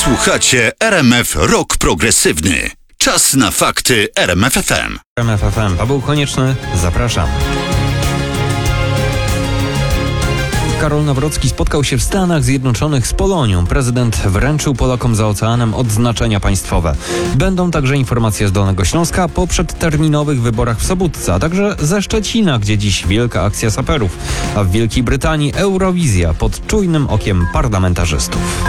Słuchacie RMF Rock Progresywny. Czas na fakty RMF FM. RMF FM. Paweł Konieczny, zapraszam. Karol Nawrocki spotkał się w Stanach Zjednoczonych z Polonią. Prezydent wręczył Polakom za oceanem odznaczenia państwowe. Będą także informacje z Dolnego Śląska po przedterminowych wyborach w Sobótce, a także ze Szczecina, gdzie dziś wielka akcja saperów, a w Wielkiej Brytanii Eurowizja pod czujnym okiem parlamentarzystów.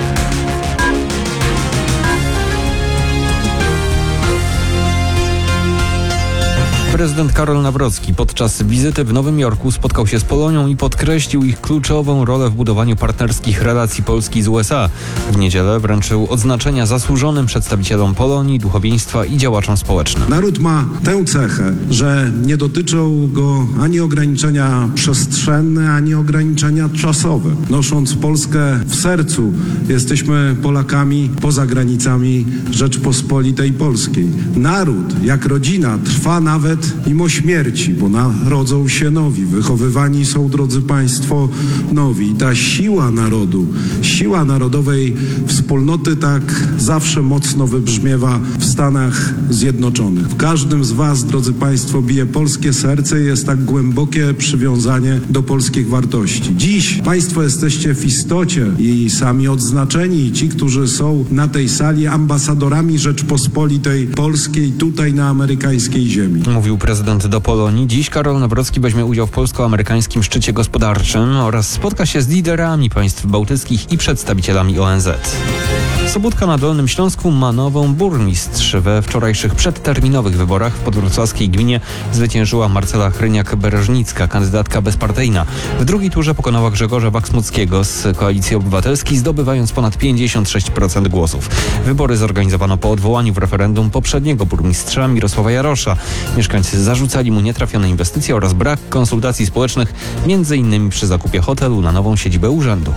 Prezydent Karol Nawrocki podczas wizyty w Nowym Jorku spotkał się z Polonią i podkreślił ich kluczową rolę w budowaniu partnerskich relacji Polski z USA. W niedzielę wręczył odznaczenia zasłużonym przedstawicielom Polonii, duchowieństwa i działaczom społecznym. Naród ma tę cechę, że nie dotyczą go ani ograniczenia przestrzenne, ani ograniczenia czasowe. Nosząc Polskę w sercu, jesteśmy Polakami poza granicami Rzeczpospolitej Polskiej. Naród, jak rodzina, trwa nawet mimo śmierci, bo narodzą się nowi, wychowywani są, drodzy Państwo, nowi. I ta siła narodu, siła narodowej wspólnoty tak zawsze mocno wybrzmiewa w Stanach Zjednoczonych. W każdym z Was, drodzy Państwo, bije polskie serce i jest tak głębokie przywiązanie do polskich wartości. Dziś Państwo jesteście w istocie i sami odznaczeni, i ci, którzy są na tej sali, ambasadorami Rzeczpospolitej Polskiej tutaj na amerykańskiej ziemi. Mówił prezydent do Polonii. Dziś Karol Nawrocki weźmie udział w polsko-amerykańskim szczycie gospodarczym oraz spotka się z liderami państw bałtyckich i przedstawicielami ONZ. Sobótka na Dolnym Śląsku ma nową burmistrz. We wczorajszych przedterminowych wyborach w podwrocławskiej gminie zwyciężyła Marcela Chryniak-Bereżnicka, kandydatka bezpartyjna. W drugiej turze pokonała Grzegorza Waksmuckiego z Koalicji Obywatelskiej, zdobywając ponad 56% głosów. Wybory zorganizowano po odwołaniu w referendum poprzedniego burmistrza Mirosława Jarosza. Mieszkańcy zarzucali mu nietrafione inwestycje oraz brak konsultacji społecznych, m.in. przy zakupie hotelu na nową siedzibę urzędu.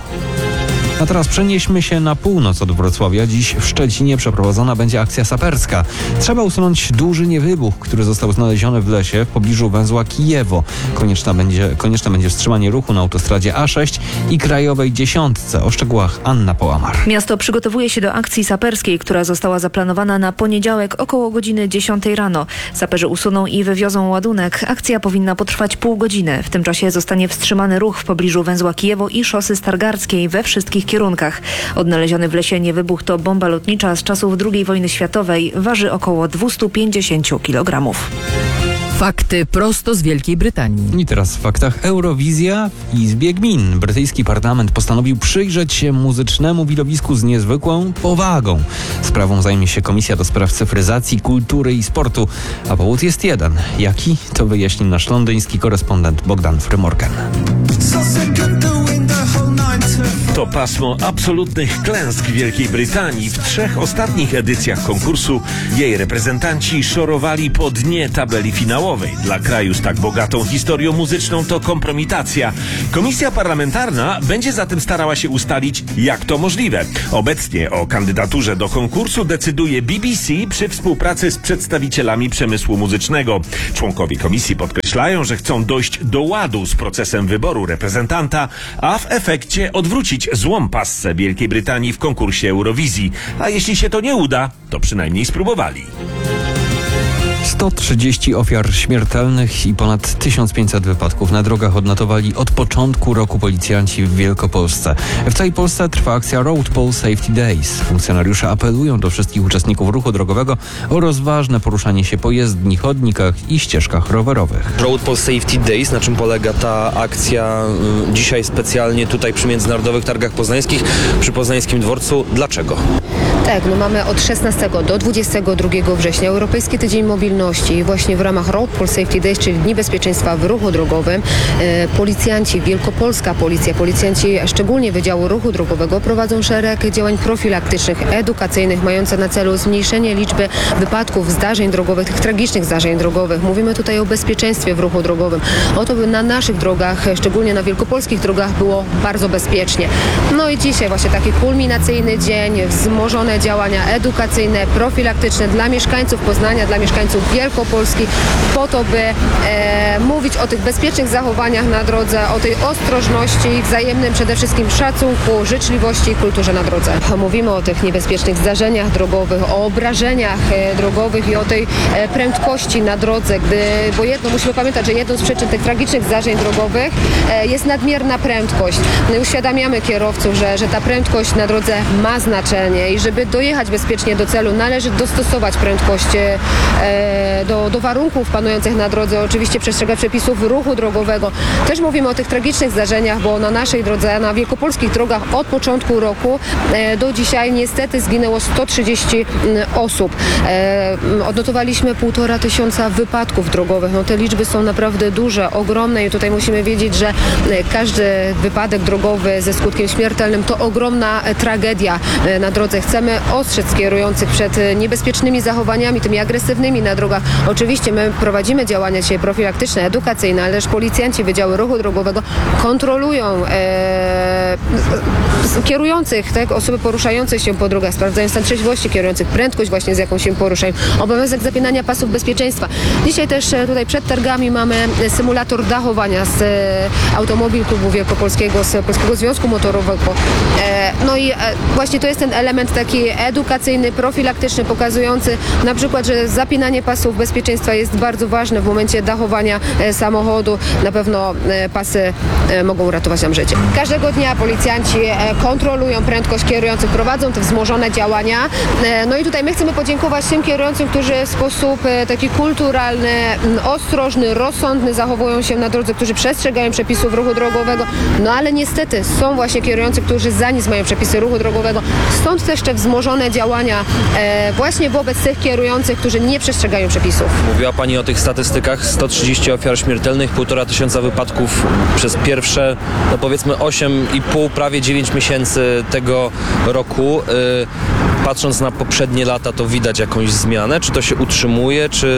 A teraz przenieśmy się na północ od Wrocławia. Dziś w Szczecinie przeprowadzona będzie akcja saperska. Trzeba usunąć duży niewybuch, który został znaleziony w lesie w pobliżu węzła Kijewo. Konieczne będzie wstrzymanie ruchu na autostradzie A6 i krajowej 10. O szczegółach Anna Połamar. Miasto przygotowuje się do akcji saperskiej, która została zaplanowana na poniedziałek około godziny 10 rano. Saperzy usuną i wywiozą ładunek. Akcja powinna potrwać pół godziny. W tym czasie zostanie wstrzymany ruch w pobliżu węzła Kijewo i szosy Stargardzkiej we wszystkich kierunkach. Odnaleziony w lesie niewybuch to bomba lotnicza z czasów II wojny światowej. Waży około 250 kg. Fakty prosto z Wielkiej Brytanii. I teraz w faktach. Eurowizja w Izbie Gmin. Brytyjski parlament postanowił przyjrzeć się muzycznemu widowisku z niezwykłą powagą. Sprawą zajmie się Komisja do Spraw Cyfryzacji, Kultury i Sportu. A powód jest jeden. Jaki? To wyjaśni nasz londyński korespondent Bogdan Frymorgan. To pasmo absolutnych klęsk Wielkiej Brytanii. W 3 ostatnich edycjach konkursu jej reprezentanci szorowali po dnie tabeli finałowej. Dla kraju z tak bogatą historią muzyczną to kompromitacja. Komisja parlamentarna będzie zatem starała się ustalić, jak to możliwe. Obecnie o kandydaturze do konkursu decyduje BBC przy współpracy z przedstawicielami przemysłu muzycznego. Członkowie komisji podkreślają, że chcą dojść do ładu z procesem wyboru reprezentanta, a w efekcie odwrócić złą passę Wielkiej Brytanii w konkursie Eurowizji. A jeśli się to nie uda, to przynajmniej spróbowali. 130 ofiar śmiertelnych i ponad 1500 wypadków na drogach odnotowali od początku roku policjanci w Wielkopolsce. W całej Polsce trwa akcja Road Pole Safety Days. Funkcjonariusze apelują do wszystkich uczestników ruchu drogowego o rozważne poruszanie się po jezdni, chodnikach i ścieżkach rowerowych. Road Pole Safety Days, na czym polega ta akcja dzisiaj specjalnie tutaj przy Międzynarodowych Targach Poznańskich, przy Poznańskim Dworcu. Dlaczego? Tak, mamy od 16 do 22 września Europejski Tydzień Mobilności. Właśnie w ramach Road Pole Safety Days, czyli Dni Bezpieczeństwa w Ruchu Drogowym, policjanci, Wielkopolska Policja, policjanci szczególnie Wydziału Ruchu Drogowego prowadzą szereg działań profilaktycznych, edukacyjnych, mające na celu zmniejszenie liczby wypadków, zdarzeń drogowych, tych tragicznych zdarzeń drogowych. Mówimy tutaj o bezpieczeństwie w ruchu drogowym. O to, by na naszych drogach, szczególnie na wielkopolskich drogach, było bardzo bezpiecznie. No i dzisiaj właśnie taki kulminacyjny dzień, wzmożone wzmożone działania edukacyjne, profilaktyczne dla mieszkańców Poznania, dla mieszkańców Wielkopolski, po to, by mówić o tych bezpiecznych zachowaniach na drodze, o tej ostrożności, wzajemnym przede wszystkim szacunku, życzliwości i kulturze na drodze. Mówimy o tych niebezpiecznych zdarzeniach drogowych, o obrażeniach drogowych i o tej prędkości na drodze, bo musimy pamiętać, że jedną z przyczyn tych tragicznych zdarzeń drogowych jest nadmierna prędkość. No i uświadamiamy kierowców, że ta prędkość na drodze ma znaczenie i żeby dojechać bezpiecznie do celu, należy dostosować prędkość do warunków panujących na drodze, oczywiście przestrzegać przepisów ruchu drogowego. Też mówimy o tych tragicznych zdarzeniach, bo na naszej drodze, na wielkopolskich drogach od początku roku do dzisiaj niestety zginęło 130 osób. Odnotowaliśmy 1500 wypadków drogowych. No te liczby są naprawdę duże, ogromne i tutaj musimy wiedzieć, że każdy wypadek drogowy ze skutkiem śmiertelnym to ogromna tragedia na drodze. Chcemy ostrzec kierujących przed niebezpiecznymi zachowaniami, tymi agresywnymi na drogach. Oczywiście my prowadzimy działania dzisiaj profilaktyczne, edukacyjne, ale też policjanci Wydziału Ruchu Drogowego kontrolują kierujących, tak, osoby poruszające się po drogach, sprawdzają stan trzeźwości kierujących, prędkość właśnie z jaką się poruszają, obowiązek zapinania pasów bezpieczeństwa. Dzisiaj też tutaj przed targami mamy symulator dachowania z Automobil Klubu Wielkopolskiego, z Polskiego Związku Motorowego. No i właśnie to jest ten element taki edukacyjny, profilaktyczny, pokazujący na przykład, że zapinanie pasów bezpieczeństwa jest bardzo ważne w momencie dachowania samochodu. Na pewno pasy mogą uratować nam życie. Każdego dnia policjanci kontrolują prędkość kierujących, prowadzą te wzmożone działania. No i tutaj my chcemy podziękować tym kierującym, którzy w sposób taki kulturalny, ostrożny, rozsądny zachowują się na drodze, którzy przestrzegają przepisów ruchu drogowego. No ale niestety są właśnie kierujący, którzy za nic mają przepisy ruchu drogowego. Stąd też te wzmożone działania właśnie wobec tych kierujących, którzy nie przestrzegają przepisów. Mówiła Pani o tych statystykach, 130 ofiar śmiertelnych, 1500 wypadków przez pierwsze, no powiedzmy 8,5, prawie 9 miesięcy tego roku. Patrząc na poprzednie lata, to widać jakąś zmianę? Czy to się utrzymuje, czy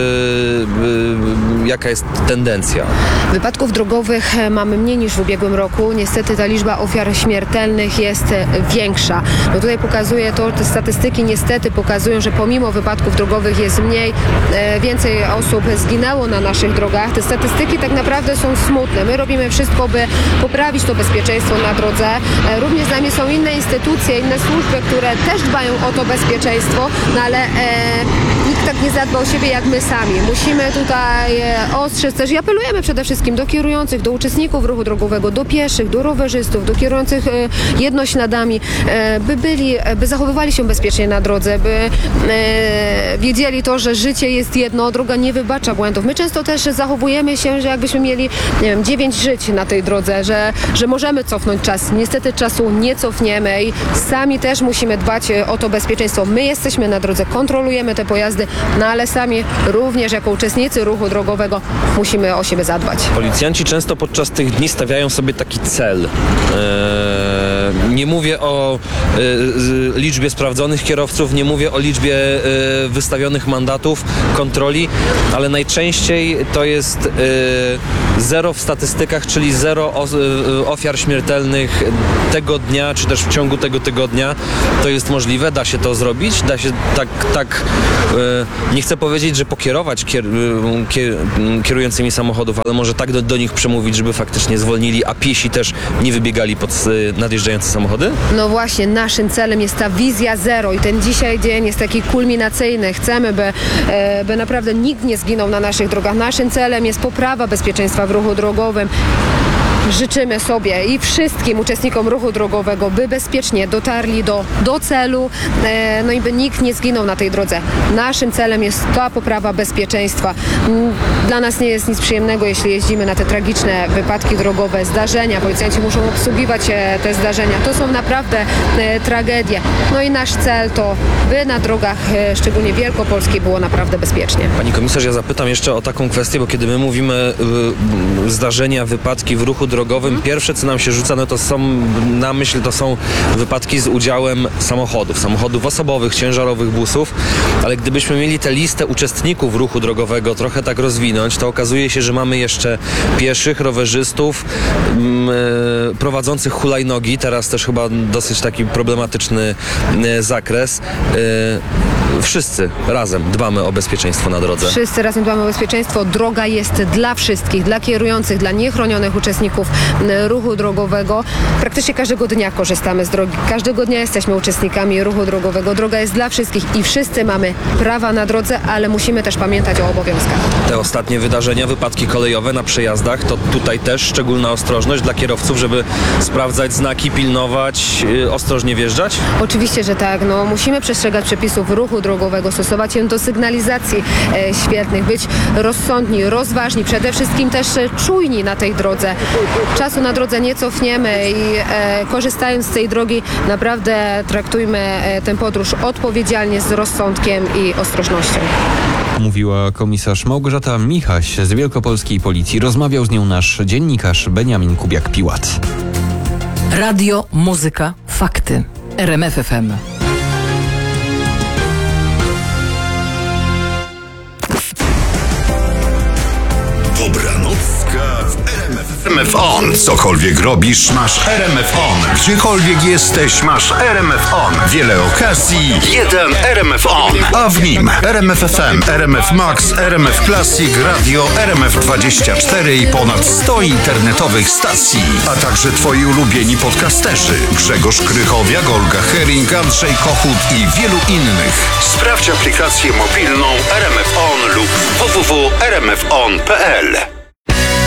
jaka jest tendencja? Wypadków drogowych mamy mniej niż w ubiegłym roku. Niestety ta liczba ofiar śmiertelnych jest większa. No tutaj pokazuje to, te statystyki niestety pokazują, że pomimo wypadków drogowych jest mniej, więcej osób zginęło na naszych drogach. Te statystyki tak naprawdę są smutne. My robimy wszystko, by poprawić to bezpieczeństwo na drodze. Również z nami są inne instytucje, inne służby, które też dbają o to bezpieczeństwo, no ale nikt tak nie zadba o siebie jak my sami. Musimy tutaj ostrzec też i apelujemy przede wszystkim do kierujących, do uczestników ruchu drogowego, do pieszych, do rowerzystów, do kierujących jednośladami, by zachowywali się bezpiecznie na drodze, by wiedzieli to, że życie jest jedno, droga nie wybacza błędów. My często też zachowujemy się, że jakbyśmy mieli, nie wiem, 9 żyć na tej drodze, że możemy cofnąć czas. Niestety czasu nie cofniemy i sami też musimy dbać o to bezpieczeństwo. My jesteśmy na drodze, kontrolujemy te pojazdy, no ale sami również jako uczestnicy ruchu drogowego musimy o siebie zadbać. Policjanci często podczas tych dni stawiają sobie taki cel. Nie mówię o liczbie sprawdzonych kierowców, nie mówię o liczbie wystawionych mandatów, kontroli, ale najczęściej to jest 0 w statystykach, czyli 0 ofiar śmiertelnych tego dnia, czy też w ciągu tego tygodnia. To jest możliwe? Da się to zrobić? Da się tak nie chcę powiedzieć, że pokierować kierującymi samochodów, ale może tak do nich przemówić, żeby faktycznie zwolnili, a piesi też nie wybiegali pod nadjeżdżające samochody? No właśnie, naszym celem jest ta wizja zero i ten dzisiaj dzień jest taki kulminacyjny. Chcemy, by naprawdę nikt nie zginął na naszych drogach. Naszym celem jest poprawa bezpieczeństwa w ruchu drogowym. Życzymy sobie i wszystkim uczestnikom ruchu drogowego, by bezpiecznie dotarli do celu, no i by nikt nie zginął na tej drodze. Naszym celem jest ta poprawa bezpieczeństwa. Dla nas nie jest nic przyjemnego, jeśli jeździmy na te tragiczne wypadki drogowe, zdarzenia. Policjanci muszą obsługiwać te zdarzenia. To są naprawdę tragedie. No i nasz cel to, by na drogach, szczególnie wielkopolskiej, było naprawdę bezpiecznie. Pani komisarz, ja zapytam jeszcze o taką kwestię, bo kiedy my mówimy zdarzenia, wypadki w ruchu drogowym, drogowym, pierwsze co nam się rzuca, no to są wypadki z udziałem samochodów osobowych, ciężarowych, busów, ale gdybyśmy mieli tę listę uczestników ruchu drogowego trochę tak rozwinąć, to okazuje się, że mamy jeszcze pieszych, rowerzystów, prowadzących hulajnogi, teraz też chyba dosyć taki problematyczny zakres. Wszyscy razem dbamy o bezpieczeństwo na drodze. Wszyscy razem dbamy o bezpieczeństwo. Droga jest dla wszystkich, dla kierujących, dla niechronionych uczestników ruchu drogowego. Praktycznie każdego dnia korzystamy z drogi. Każdego dnia jesteśmy uczestnikami ruchu drogowego. Droga jest dla wszystkich i wszyscy mamy prawa na drodze, ale musimy też pamiętać o obowiązkach. Te ostatnie wydarzenia, wypadki kolejowe na przejazdach, to tutaj też szczególna ostrożność dla kierowców, żeby sprawdzać znaki, pilnować, ostrożnie wjeżdżać? Oczywiście, że tak. No, musimy przestrzegać przepisów ruchu drogowego, stosować się do sygnalizacji świetnych, być rozsądni, rozważni, przede wszystkim też czujni na tej drodze. Czasu na drodze nie cofniemy i korzystając z tej drogi naprawdę traktujmy tę podróż odpowiedzialnie, z rozsądkiem i ostrożnością. Mówiła komisarz Małgorzata Michaś z Wielkopolskiej Policji. Rozmawiał z nią nasz dziennikarz Beniamin Kubiak-Piłat. Radio, muzyka, fakty. RMF FM. Dobranocka w RMF On. Cokolwiek robisz, masz RMF On. Gdziekolwiek jesteś, masz RMF On. Wiele okazji, jeden RMF On. A w nim RMF FM, RMF Max, RMF Classic, Radio, RMF24 i ponad 100 internetowych stacji. A także twoi ulubieni podcasterzy. Grzegorz Krychowiak, Olga Hering, Andrzej Kochut i wielu innych. Sprawdź aplikację mobilną RMF On lub www.rmfon.pl.